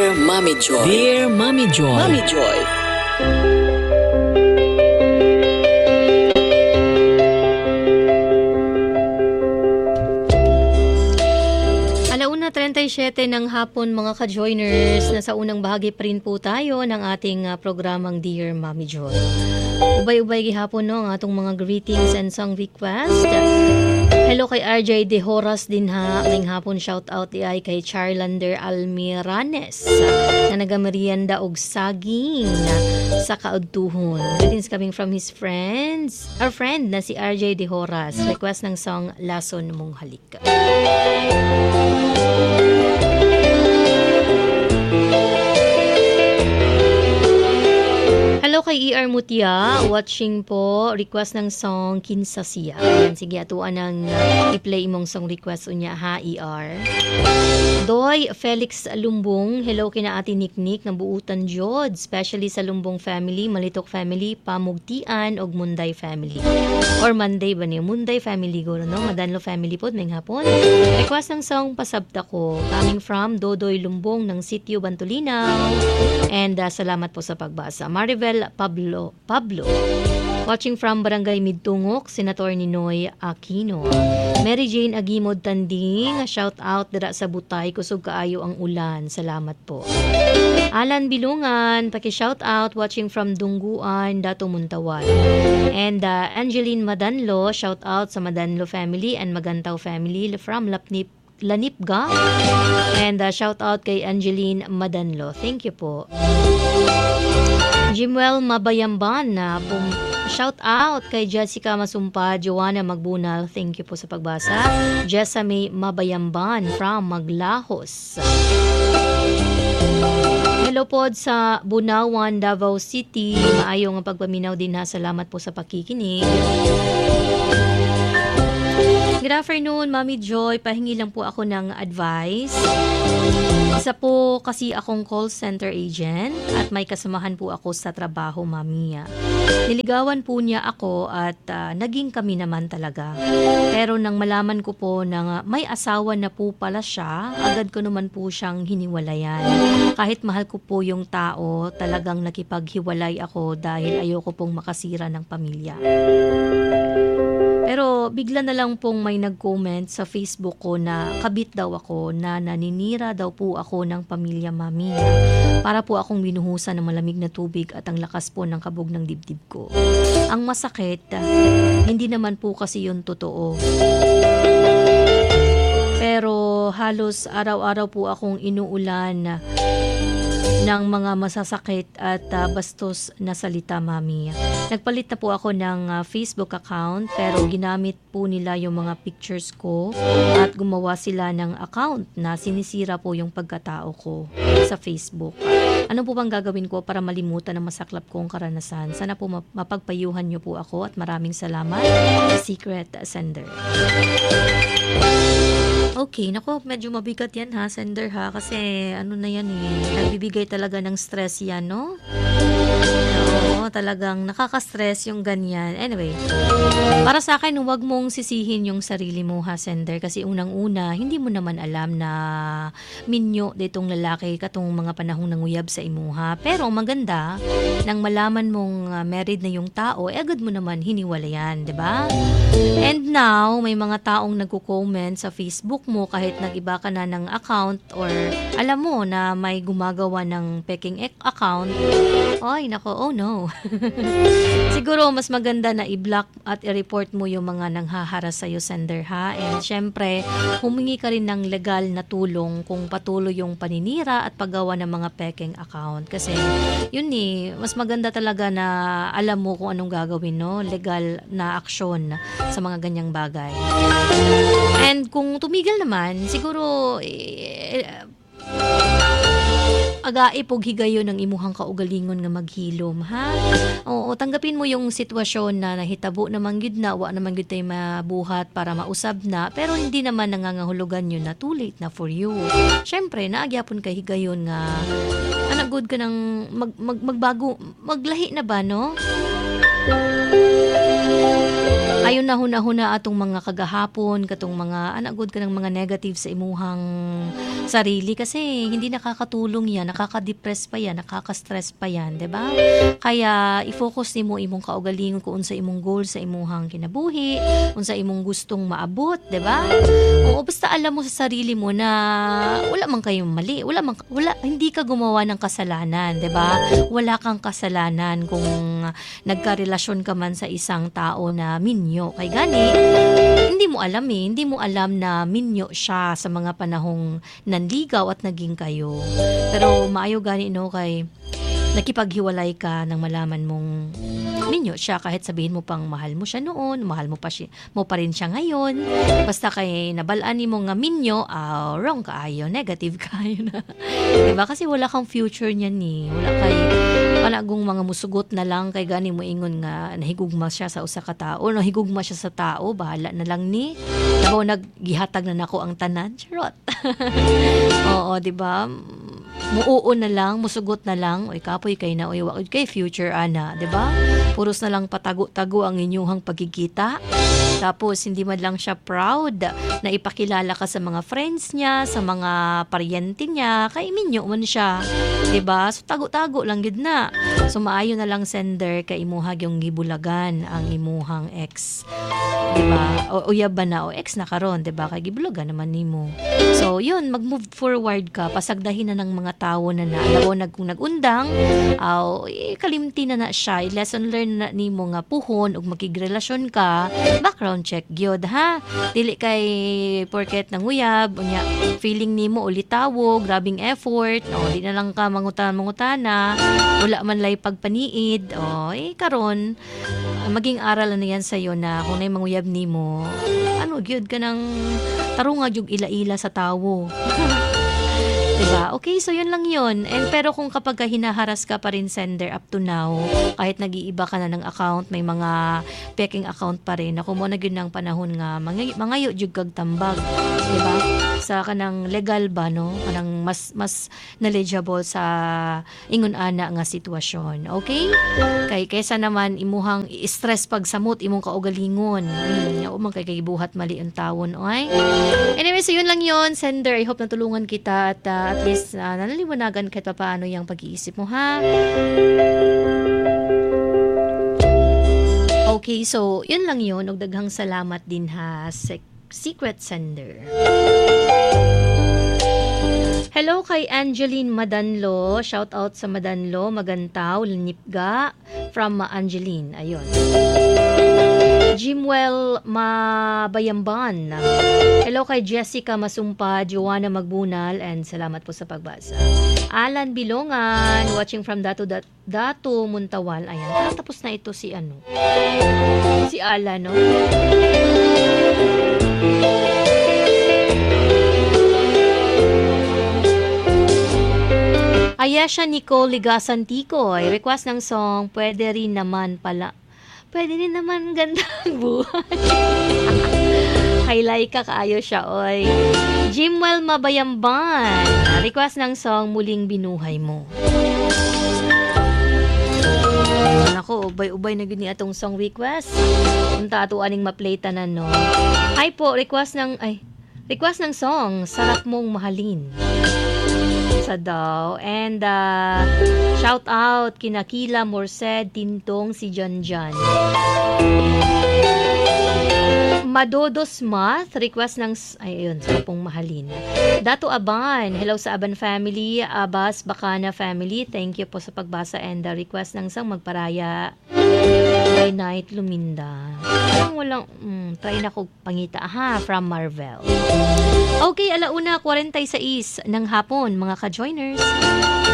Dear Mommy Joy. Dear Mommy Joy. Mommy Joy. Alauna 37 ng hapon mga ka-joiners, nasa unang bahagi pa rin po tayo ng ating programang Dear Mommy Joy. Ubay-ubay gihapon no ang atong mga greetings and song request. Hello kay RJ De Horas din ha. Ngayong hapon shout out ay kay Charlander Almiranes na nagamerienda og saging sa kaudtuhon. Greetings coming from his friends. Our friend na si RJ De Horas. Request ng song Lason Mong Halik. Hello kay ER Mutia, watching po, request ng song Kinsasiya. Ayan, sige, atuan ng i-play mong song request unya ha, ER. Doy Felix Lumbong, hello kina ati Niknik ng Buutan Jod, especially sa Lumbong family, Malitok family, Pamugtian og Munday family. Or Monday ba niyo? Munday family go no? Madanlo family po, may hapon. Request ng song Pasabta Ko, coming from Dodoy Lumbong ng Sitio Bantulinaw. And salamat po sa pagbasa. Maribel Pablo, watching from Barangay Midtungok, Senator Ninoy Aquino. Mary Jane Agimod Tanding, shout out dira sa Butay, kusog kaayo ang ulan. Salamat po. Alan Bilungan, paki-shout out, watching from Dungguan, Dato Muntawan. And Angeline Madanlo, shout out sa Madanlo family and Magantaw family from Lanipga. And shout out kay Angeline Madanlo. Thank you po. Jimwell Mabayamban na shout out kay Jessica Masumpa, Joanna Magbunal. Thank you po sa pagbasa. Jessa May Mabayamban from Maglahos. Hello po sa Bunawan, Davao City. Maayong pagpaminaw din ha. Salamat po sa pakikinig. Good afternoon, Mommy Joy. Pahingi lang po ako ng advice. Isa po kasi akong call center agent at may kasamahan po ako sa trabaho, Mami. Niligawan po niya ako at naging kami naman talaga. Pero nang malaman ko po na may asawa na po pala siya, agad ko naman po siyang hiniwalayan. Kahit mahal ko po yung tao, talagang nakipaghiwalay ako dahil ayoko pong makasira ng pamilya. Pero bigla na lang pong may nag-comment sa Facebook ko na kabit daw ako, na naninira daw po ako ng pamilya, Mami. Para po akong binuhusan ng malamig na tubig at ang lakas po ng kabog ng dibdib ko. Ang masakit, hindi naman po kasi yun totoo. Pero halos araw-araw po akong inuulan ng mga masasakit at bastos na salita, Mami. Nagpalit na po ako ng Facebook account pero ginamit po nila yung mga pictures ko at gumawa sila ng account na sinisira po yung pagkatao ko sa Facebook. Ano po bang gagawin ko para malimutan ang masaklap kong karanasan? Sana po mapagpayuhan niyo po ako at maraming salamat. Secret Sender. Okay, nako, medyo mabigat yan ha, Sender ha, kasi ano na yan nagbibigay talaga ng stress yan, no? Oo, talagang nakaka-stress yung ganyan. Anyway, para sa akin, huwag mong sisihin yung sarili mo ha, Sender, kasi unang-una, hindi mo naman alam na minyo ditong lalaki katong mga panahong nanguyab sa imuha. Pero maganda, nang malaman mong married na yung tao, agad mo naman hiniwalayan, di ba? And now, may mga taong nagko-comment sa Facebook mo kahit nag-iba ka na ng account or alam mo na may gumagawa ng peking account. Ay, nako, oh no. Siguro, mas maganda na i-block at i-report mo yung mga nanghaharas sa'yo, Sender ha. And syempre, humingi ka rin ng legal na tulong kung patuloy yung paninira at paggawa ng mga peking account. Kasi, yun mas maganda talaga na alam mo kung anong gagawin, no? Legal na aksyon sa mga ganyang bagay. And kung tumigil naman, siguro agai pog higayon ng imuhang kaugalingon nga maghilom, ha? Oo, tanggapin mo yung sitwasyon na nahitabo naman gyud na, wa naman gyud tay mabuhat para mausab na, pero hindi naman nangangahulugan yun na too late na for you. Syempre, naagyapon kay higayon nga good ka ng magbago, maglahi na ba, no? Ayon na hunahuna atong mga kagahapon katong mga anagod ka ng mga negative sa imuhang sarili kasi hindi nakakatulong yan, nakaka-depress pa yan, nakaka-stress pa yan, 'di ba? Kaya i-focus nimo imong kaugalingon kung unsa imong goal sa imuhang kinabuhi, unsa imong gustong maabot, 'di ba? Oo, basta alam mo sa sarili mo na wala man kayong mali, wala hindi ka gumawa ng kasalanan, 'di ba? Wala kang kasalanan kung nagkarelasyon ka man sa isang tao na minyo. Kay gani, hindi mo alam na minyo siya sa mga panahong nanligaw at naging kayo. Pero maayo gani no kay nakipaghiwalay ka nang malaman mong minyo siya kahit sabihin mo pang mahal mo siya noon, mahal mo pa rin siya ngayon. Basta kay nabalaan mo nga minyo, wrong kaayo, negative kaayo na. Diba? Kasi wala kang future niyan ni. Wala kung mga musugot na lang kay gani mo ingon nga nahigugma siya sa usa ka tao, nahigugma siya sa tao, bahala na lang ni. Dabaw naggihatag na nako ang tanan, charot. Oo, 'di ba? Muuo na lang, musugot na lang, oy kapoy kay na, oy wakod kay future ana, 'di ba? Puros na lang patago-tago ang inyong pagkikita. Tapos hindi man lang siya proud na ipakilala ka sa mga friends niya, sa mga paryente niya, kay minyo man siya, 'di ba? So tago-tago lang gid na. So maayo na lang sender kay imuhag yung gibulagan ang imuhang ex. 'Di ba? O uyab ba na o ex na karon, 'di ba? Kay gibulagan naman nimo. So yun, mag-move forward ka, pasagdahin na ng mga tao na kung nagundang, kalimti na siya, lesson learned na nimo nga puhon ug makigrelasyon ka, background check gyud ha. Dili kay porket nanguyab, unya feeling nimo ulitawo, grabing effort, di na lang ka mangutana, wala man lay pagpaniid, karon maging aral na yan sa'yo na kung na'y manguyab nimo, gyud ka ng tarunga jug ila-ila sa tawo. Diba? Okay, so yun lang yun. Pero kung kapag hinaharas ka pa rin sender up to now, kahit nag-iiba ka na ng account, may mga peking account pa rin, ako mo na yun ng panahon nga, mangayo jug kag tambag. Diba? Sa kanang legal ba, no? Kanang mas knowledgeable sa ingon ana nga sitwasyon. Okay? Kaysa naman imuhang stress pag samot imong kaugalingon. Umang kay buhat mali ang tawon, okay? Anyway, so yun lang yun, sender. I hope natulungan kita at least naliliwanagan kahit paano yung pag-iisip mo, ha? Okay, so yun lang yun. Daghang salamat din ha, Secret Sender. Hello kay Angeline Madanlo. Shout out sa Madanlo, Magantaw, Linipga from Angeline. Ayun. Jimwell Mabayamban. Hello kay Jessica Masumpa, Joanna Magbunal, and salamat po sa pagbasa. Alan Bilongan, watching from Datu Muntawan. Ayan, tapos na ito si si Alan, no? Ayesha Nicole Ligasan Tikoy, request ng song, pwede rin naman ganda ang buhay. Highlight ka kaayo siya, oy. Jimwell Mabayamban, request ng song, Muling Binuhay Mo. Nako, ubay-ubay na gini atong song request. Unta ato aning ma-play tanan, no. Hi po, request ng song, Sarap Mong Mahalin. Sa daw. And shout out kina Kila Morced, Tintong, si Janjan. Madodos Math, request ng Sarap Mong Mahalin. Dato Aban, hello sa Aban family, Abbas Bacana family, thank you po sa pagbasa and request ng sang Magparaya by Night Luminda. Walang try na ko pangita ha, from Marvel. Okay, 1:46 ng hapon mga ka-joiners.